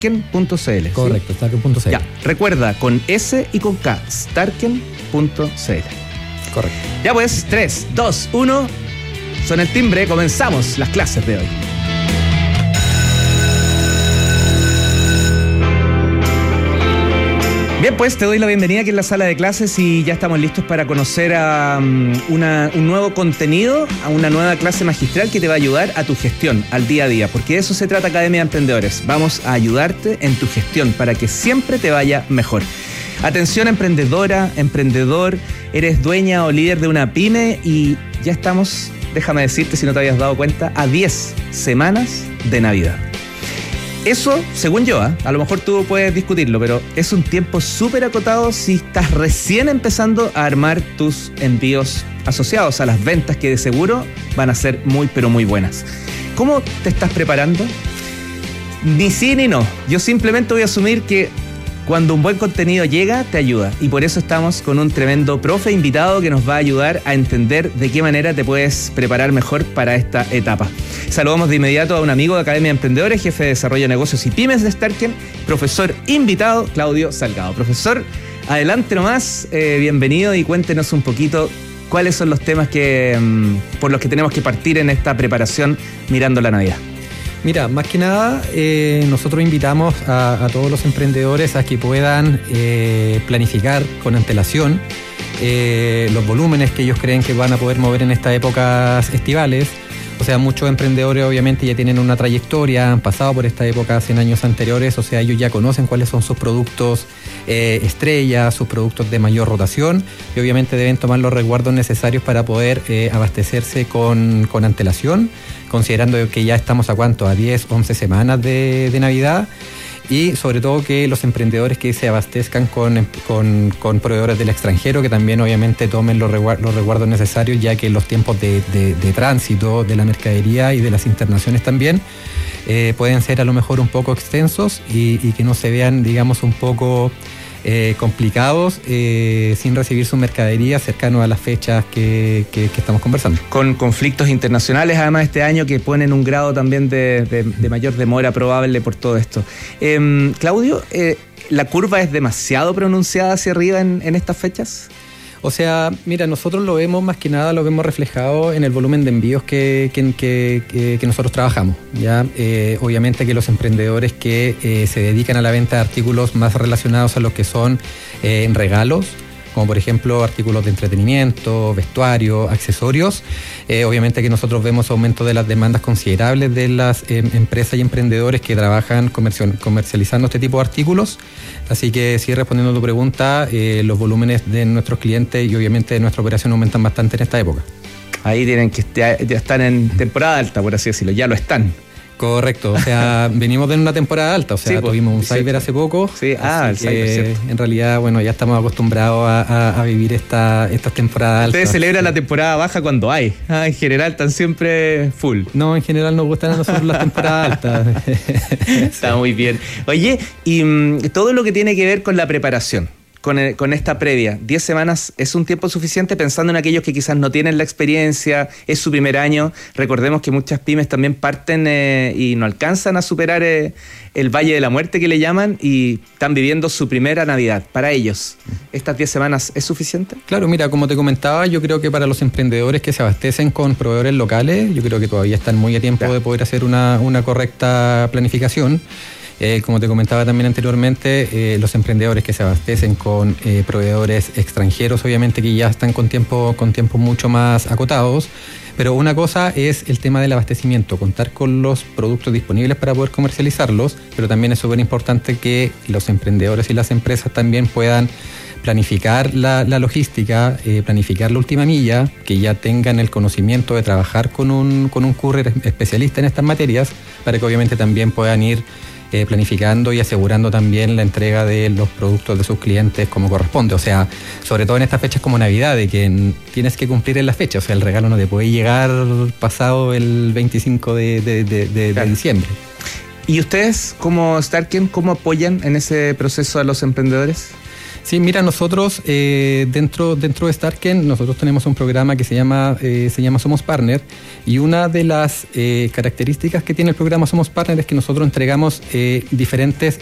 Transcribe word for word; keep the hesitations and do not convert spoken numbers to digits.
starken punto c l. Correcto, ¿sí? starken punto c l. Ya, recuerda, con S y con K, starken punto c l. Correcto. Ya pues, tres, dos, uno, son el timbre, comenzamos las clases de hoy. Bien, pues te doy la bienvenida aquí en la sala de clases y ya estamos listos para conocer a um, una, un nuevo contenido, a una nueva clase magistral que te va a ayudar a tu gestión, al día a día, porque de eso se trata Academia de Emprendedores. Vamos a ayudarte en tu gestión para que siempre te vaya mejor. Atención emprendedora, emprendedor, eres dueña o líder de una pyme y ya estamos, déjame decirte si no te habías dado cuenta, a diez semanas de Navidad. Eso, según yo, ¿eh? a lo mejor tú puedes discutirlo, pero es un tiempo súper acotado si estás recién empezando a armar tus envíos asociados a las ventas que de seguro van a ser muy, pero muy buenas. ¿Cómo te estás preparando? Ni sí ni no. Yo simplemente voy a asumir que cuando un buen contenido llega, te ayuda. Y por eso estamos con un tremendo profe invitado que nos va a ayudar a entender de qué manera te puedes preparar mejor para esta etapa. Saludamos de inmediato a un amigo de Academia de Emprendedores, jefe de Desarrollo de Negocios y Pymes de Starken, profesor invitado, Claudio Salgado. Profesor, adelante nomás, eh, bienvenido y cuéntenos un poquito cuáles son los temas que, um, por los que tenemos que partir en esta preparación mirando la Navidad. Mira, más que nada, eh, nosotros invitamos a, a todos los emprendedores a que puedan eh, planificar con antelación eh, los volúmenes que ellos creen que van a poder mover en estas épocas estivales. O sea, muchos emprendedores obviamente ya tienen una trayectoria, han pasado por esta época en años anteriores, o sea, ellos ya conocen cuáles son sus productos eh, estrella, sus productos de mayor rotación y obviamente deben tomar los resguardos necesarios para poder eh, abastecerse con, con antelación, considerando que ya estamos a cuánto, a diez, once semanas de, de Navidad. Y sobre todo que los emprendedores que se abastezcan con, con, con proveedores del extranjero, que también obviamente tomen los, resguard, los resguardos necesarios, ya que los tiempos de, de, de tránsito de la mercadería y de las internaciones también eh, pueden ser a lo mejor un poco extensos y, y que no se vean, digamos, un poco eh, complicados eh, sin recibir su mercadería cercano a las fechas que, que, que estamos conversando. Con conflictos internacionales, además, este año que ponen un grado también de, de, de mayor demora probable por todo esto. Eh, Claudio, eh, ¿la curva es demasiado pronunciada hacia arriba en, en estas fechas? O sea, mira, nosotros lo vemos más que nada, lo vemos reflejado en el volumen de envíos que, que, que, que nosotros trabajamos. ¿Ya? Eh, obviamente que los emprendedores que eh, se dedican a la venta de artículos más relacionados a lo que son eh, regalos, como por ejemplo artículos de entretenimiento, vestuario, accesorios. Eh, obviamente que nosotros vemos aumento de las demandas considerables de las eh, empresas y emprendedores que trabajan comercio- comercializando este tipo de artículos. Así que sí, respondiendo a tu pregunta, eh, los volúmenes de nuestros clientes y obviamente de nuestra operación aumentan bastante en esta época. Ahí tienen que ya están en temporada alta, por así decirlo, ya lo están. Correcto, o sea, venimos de una temporada alta, o sea, sí, tuvimos un cyber hace poco. Sí, ah, el cyber, cierto. En realidad, bueno, ya estamos acostumbrados a, a, a vivir esta, estas temporadas altas. Ustedes celebran la temporada baja cuando hay. Ah, en general están siempre full. No, en general nos gustan a nosotros las temporadas altas. Está muy bien. Oye, y um, todo lo que tiene que ver con la preparación. Con, el, con esta previa, diez semanas es un tiempo suficiente pensando en aquellos que quizás no tienen la experiencia, es su primer año. Recordemos que muchas pymes también parten eh, y no alcanzan a superar eh, el Valle de la Muerte que le llaman y están viviendo su primera Navidad. Para ellos, ¿estas diez semanas es suficiente? Claro, mira, como te comentaba, yo creo que para los emprendedores que se abastecen con proveedores locales, yo creo que todavía están muy a tiempo ya de poder hacer una, una correcta planificación. Eh, como te comentaba también anteriormente, eh, los emprendedores que se abastecen con eh, proveedores extranjeros, obviamente que ya están con tiempo, con tiempos mucho más acotados, pero una cosa es el tema del abastecimiento, contar con los productos disponibles para poder comercializarlos, pero también es súper importante que los emprendedores y las empresas también puedan planificar la, la logística, eh, planificar la última milla, que ya tengan el conocimiento de trabajar con un, con un courier especialista en estas materias, para que obviamente también puedan ir Eh, planificando y asegurando también la entrega de los productos de sus clientes como corresponde. O sea, sobre todo en estas fechas como Navidad, de que n- tienes que cumplir en la fecha. O sea, el regalo no te puede llegar pasado el veinticinco de, de, de, de, claro. de diciembre. ¿Y ustedes, como Starken, cómo apoyan en ese proceso a los emprendedores? Sí, mira, nosotros eh, dentro, dentro de Starken, nosotros tenemos un programa que se llama, eh, se llama Somos Partner, y una de las eh, características que tiene el programa Somos Partner es que nosotros entregamos eh, diferentes